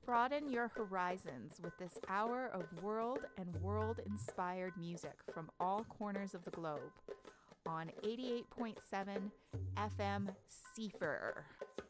Broaden your horizons with this hour of world and world-inspired music from all corners of the globe on 88.7 FM Seefer.